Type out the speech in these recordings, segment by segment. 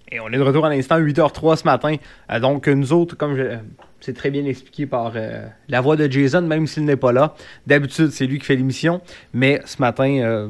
Et on est de retour à l'instant, 8h03 ce matin. Donc, nous autres, c'est très bien expliqué par la voix de Jason, même s'il n'est pas là. D'habitude, c'est lui qui fait l'émission. Mais ce matin,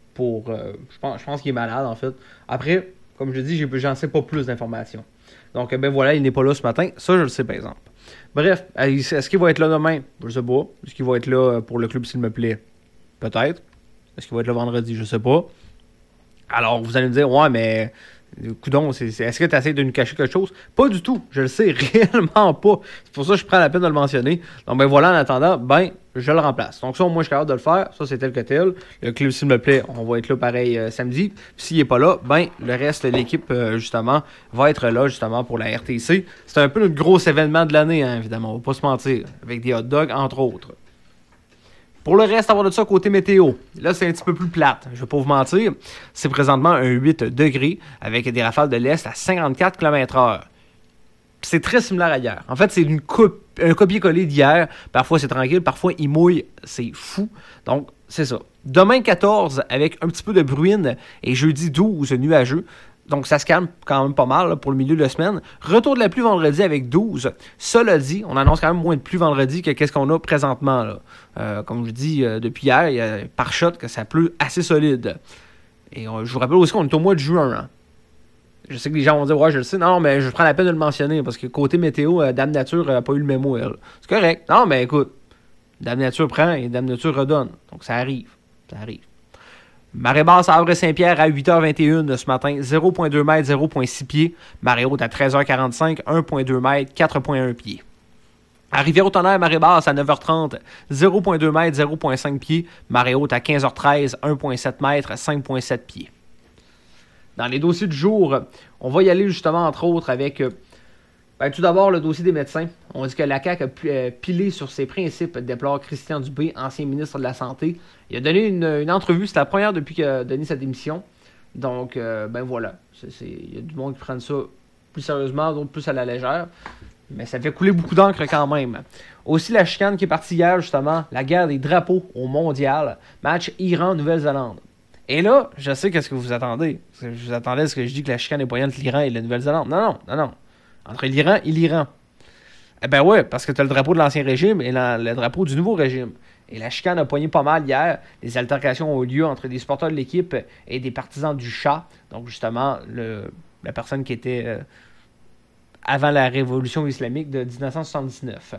je pense qu'il est malade, en fait. Après, comme je dis, j'en sais pas plus d'informations. Donc, ben voilà, il n'est pas là ce matin. Ça, je le sais, par exemple. Bref, est-ce qu'il va être là demain? Je sais pas. Est-ce qu'il va être là pour le club, s'il me plaît? Peut-être. Est-ce qu'il va être là vendredi? Je sais pas. Alors, vous allez me dire, ouais, mais... Coudon, est-ce que tu essaies de nous cacher quelque chose? Pas du tout. Je le sais réellement pas. C'est pour ça que je prends la peine de le mentionner. Donc, ben voilà, en attendant, je le remplace. Donc, ça, moi, je suis capable de le faire. Ça, c'est tel que tel. Le club, s'il me plaît, on va être là pareil samedi. Puis, s'il n'est pas là, le reste de l'équipe, justement, va être là, justement, pour la RTC. C'est un peu notre gros événement de l'année, hein, évidemment. On va pas se mentir. Avec des hot dogs, entre autres. Pour le reste, avoir de ça côté météo, là, c'est un petit peu plus plate. Je vais pas vous mentir. C'est présentement un 8 degrés avec des rafales de l'Est à 54 km/h. C'est très similaire à hier. En fait, c'est un copier-coller d'hier. Parfois, c'est tranquille. Parfois, il mouille. C'est fou. Donc, c'est ça. Demain, 14, avec un petit peu de bruine. Et jeudi, 12, nuageux. Donc, ça se calme quand même pas mal là, pour le milieu de la semaine. Retour de la pluie vendredi avec 12. Cela dit, on annonce quand même moins de pluie vendredi que qu'est-ce qu'on a présentement. Là. Comme je dis depuis hier, il y a par shot que ça pleut assez solide. Et je vous rappelle aussi qu'on est au mois de juin. Hein. Je sais que les gens vont dire « Ouais, je le sais. » Non, mais je prends la peine de le mentionner parce que côté météo, Dame Nature n'a pas eu le mémo, elle. C'est correct. Non, mais écoute, Dame Nature prend et Dame Nature redonne. Donc, ça arrive. Ça arrive. Marée basse à Havre-Saint-Pierre à 8h21 ce matin, 0.2 m, 0.6 pieds. Marée haute à 13h45, 1.2 m, 4.1 pieds. À Rivière-au-Tonnerre, marée basse à 9h30, 0.2 m, 0.5 pieds. Marée haute à 15h13, 1.7 m, 5.7 pieds. Dans les dossiers du jour, on va y aller justement entre autres avec... tout d'abord, le dossier des médecins. On dit que la CAQ a pilé sur ses principes, déplore Christian Dubé, ancien ministre de la Santé. Il a donné une entrevue, c'est la première depuis qu'il a donné sa démission. Donc, voilà. Il y a du monde qui prend ça plus sérieusement, d'autres plus à la légère. Mais ça fait couler beaucoup d'encre quand même. Aussi, la chicane qui est partie hier, justement, la guerre des drapeaux au mondial. Match Iran-Nouvelle-Zélande. Et là, je sais qu'est-ce que vous attendez. Vous attendez à ce que je dis que la chicane est pas entre l'Iran et la Nouvelle-Zélande. Non. Entre l'Iran et l'Iran. Eh ben ouais, parce que tu as le drapeau de l'ancien régime et le drapeau du nouveau régime. Et la chicane a poigné pas mal hier. Les altercations ont eu lieu entre des supporters de l'équipe et des partisans du Shah. Donc justement, la personne qui était avant la révolution islamique de 1979.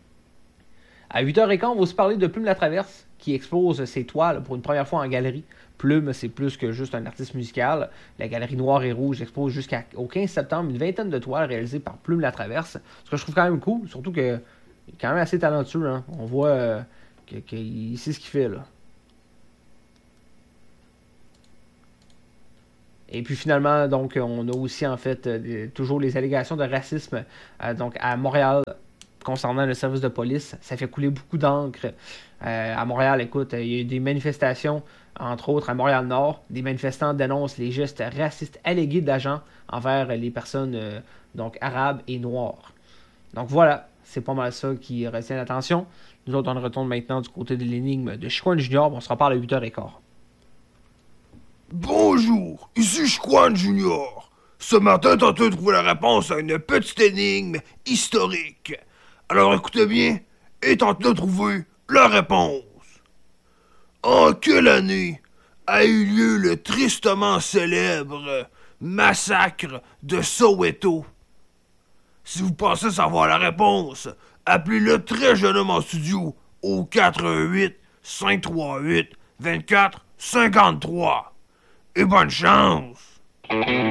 À 8h15, on va aussi parler de Plume la Traverse, qui expose ses toiles pour une première fois en galerie. Plume, c'est plus que juste un artiste musical. La galerie Noire et Rouge expose jusqu'au 15 septembre une vingtaine de toiles réalisées par Plume la Traverse. Ce que je trouve quand même cool, surtout qu'il est quand même assez talentueux. Hein. On voit qu'il sait ce qu'il fait, là. Et puis finalement, donc, on a aussi en fait toujours les allégations de racisme donc à Montréal concernant le service de police. Ça fait couler beaucoup d'encre. À Montréal, écoute, il y a eu des manifestations, entre autres à Montréal-Nord. Des manifestants dénoncent les gestes racistes allégués d'agents envers les personnes donc arabes et noires. Donc voilà, c'est pas mal ça qui retient l'attention. Nous autres, on retourne maintenant du côté de l'énigme de Chicoine Junior. On se reparle à 8h15. Bonjour, ici Chicoine Junior. Ce matin, tentez de trouver la réponse à une petite énigme historique. Alors écoutez bien et tentez de trouver la réponse. En quelle année a eu lieu le tristement célèbre massacre de Soweto? Si vous pensez savoir la réponse, appelez-le très jeunement en studio au 88 538 24 53. Et bonne chance!